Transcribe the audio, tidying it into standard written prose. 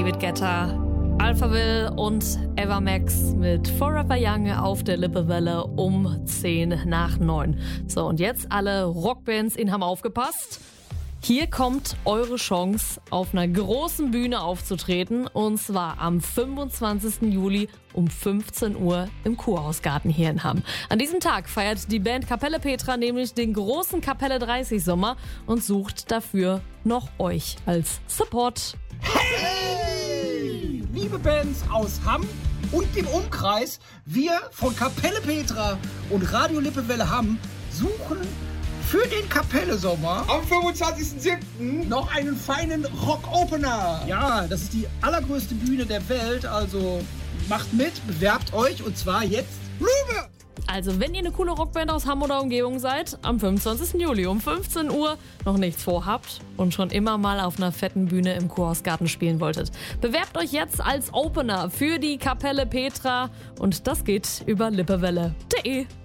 David Guetta, Alphaville und Eva Max mit Forever Young auf der Lippewelle um 10 nach 9. So, und jetzt alle Rockbands in haben aufgepasst. Hier kommt eure Chance, auf einer großen Bühne aufzutreten, und zwar am 25. Juli um 15 Uhr im Kurhausgarten hier in Hamm. An diesem Tag feiert die Band Kapelle Petra nämlich den großen Kapelle 30 Sommer und sucht dafür noch euch als Support. Hey! Liebe Bands aus Hamm und dem Umkreis, wir von Kapelle Petra und Radio Lippewelle Hamm suchen für den Kapelle-Sommer am 25.07. noch einen feinen Rock-Opener. Ja, das ist die allergrößte Bühne der Welt, also macht mit, bewerbt euch, und zwar jetzt. Rübe! Also wenn ihr eine coole Rockband aus Hamm oder Umgebung seid, am 25. Juli um 15 Uhr noch nichts vorhabt und schon immer mal auf einer fetten Bühne im Kurhausgarten spielen wolltet, bewerbt euch jetzt als Opener für die Kapelle Petra, und das geht über lippewelle.de.